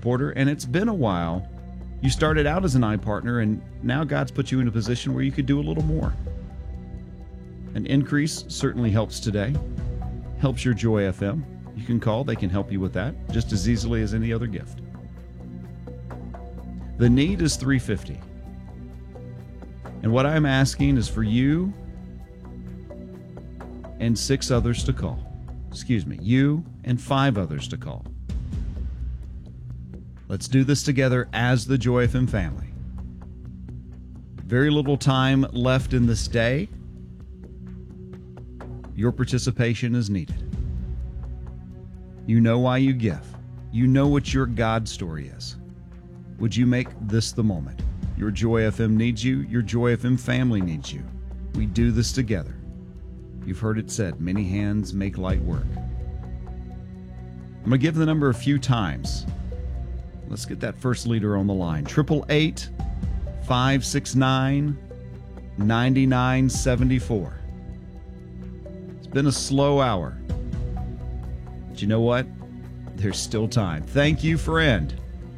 supporter, and it's been a while. You started out as an iPartner, and now God's put you in a position where you could do a little more. An increase certainly helps today. Helps your Joy FM. You can call. They can help you with that just as easily as any other gift. The need is $350. And what I'm asking is for you and 6 others to call. Excuse me, you and 5 others to call. Let's do this together as the Joy FM family. Very little time left in this day. Your participation is needed. You know why you give. You know what your God story is. Would you make this the moment? Your Joy FM needs you. Your Joy FM family needs you. We do this together. You've heard it said, many hands make light work. I'm going to give the number a few times. Let's get that first leader on the line. 888-569-9974. It's been a slow hour. But you know what? There's still time. Thank you, friend.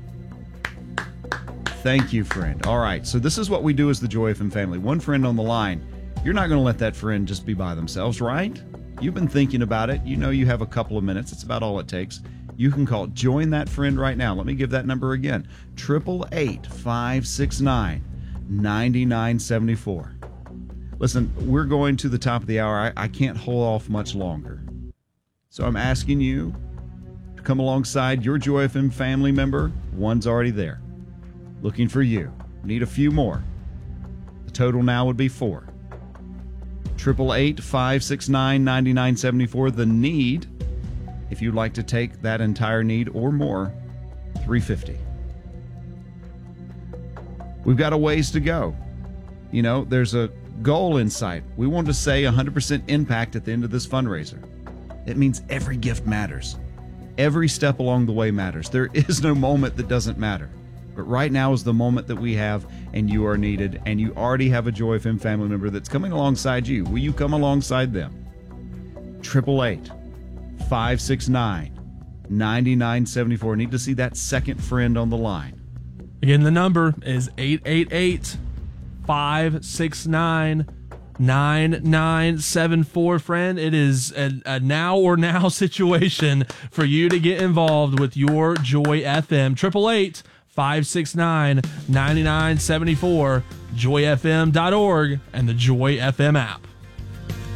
Thank you, friend. All right, so this is what we do as the Joy FM family. One friend on the line. You're not going to let that friend just be by themselves, right? You've been thinking about it. You know you have a couple of minutes. It's about all it takes. You can call. Join that friend right now. Let me give that number again. 888-569-9974. Listen, we're going to the top of the hour. I can't hold off much longer. So I'm asking you to come alongside your Joy FM family member. One's already there. Looking for you. Need a few more. The total now would be 4. 888-569-9974. The need, if you'd like to take that entire need or more, $350. We've got a ways to go. You know, there's a goal in sight. We want to say 100% impact at the end of this fundraiser. It means every gift matters. Every step along the way matters. There is no moment that doesn't matter. But right now is the moment that we have, and you are needed, and you already have a Joy FM family member that's coming alongside you. Will you come alongside them? 888-569-9974. Need to see that second friend on the line. Again, the number is 888-569-9974. Friend, it is a now or now situation for you to get involved with your Joy FM. 888-569-9974, joyfm.org, and the Joy FM app.